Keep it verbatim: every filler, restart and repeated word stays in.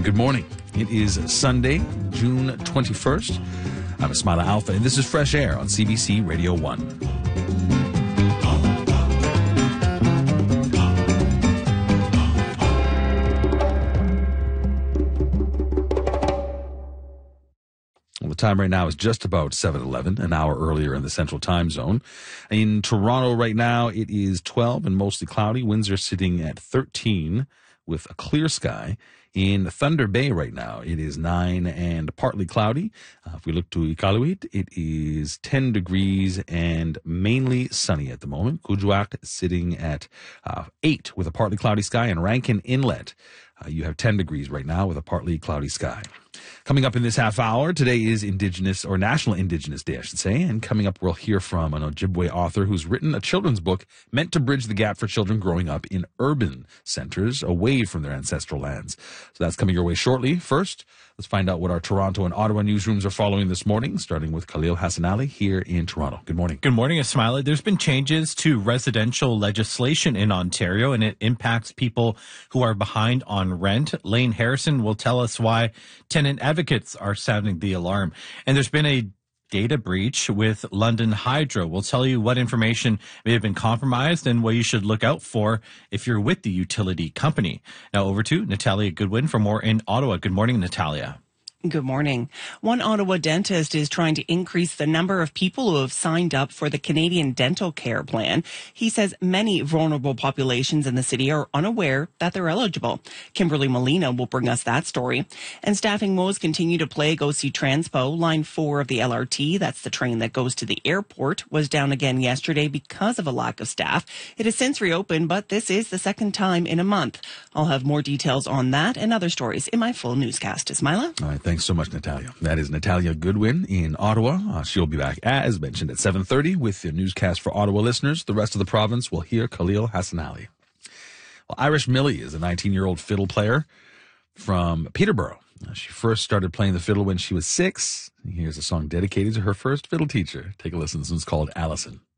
Good morning. It is Sunday, June twenty-first. I'm Ismaila Alfa, and this is Fresh Air on C B C Radio one. Well, the time right now is just about seven eleven, an hour earlier in the Central Time Zone. In Toronto right now, it is twelve and mostly cloudy. Winds are sitting at thirteen with a clear sky. In Thunder Bay right now, it is nine and partly cloudy. Uh, if we look to Iqaluit, it is ten degrees and mainly sunny at the moment. Kuujjuaq sitting at uh, eight with a partly cloudy sky. And Rankin Inlet, uh, you have ten degrees right now with a partly cloudy sky. Coming up in this half hour, today is Indigenous, or National Indigenous Day, I should say. And coming up, we'll hear from an Ojibwe author who's written a children's book meant to bridge the gap for children growing up in urban centers away from their ancestral lands. So that's coming your way shortly. First, let's find out what our Toronto and Ottawa newsrooms are following this morning, starting with Khalil Hassanali here in Toronto. Good morning. Good morning, Ismaila. There's been changes to residential legislation in Ontario, and it impacts people who are behind on rent. Lane Harrison will tell us why tenant advocates are sounding the alarm. And there's been a data breach with London Hydro. We'll tell you what information may have been compromised and what you should look out for if you're with the utility company. Now over to Natalia Goodwin for more in Ottawa. Good morning, Natalia. Good morning. One Ottawa dentist is trying to increase the number of people who have signed up for the Canadian Dental Care Plan. He says many vulnerable populations in the city are unaware that they're eligible. Kimberly Molina will bring us that story. And staffing woes continue to plague O C Transpo. Line four of the L R T, that's the train that goes to the airport, was down again yesterday because of a lack of staff. It has since reopened, but this is the second time in a month. I'll have more details on that and other stories in my full newscast. Ismaila? All right, thanks so much, Natalia. That is Natalia Goodwin in Ottawa. Uh, she'll be back, as mentioned, at seven thirty with the newscast for Ottawa listeners. The rest of the province will hear Khalil Hassanali. Well, Irish Millie is a nineteen-year-old fiddle player from Peterborough. Uh, she first started playing the fiddle when she was six. Here's a song dedicated to her first fiddle teacher. Take a listen. This one's called Allison.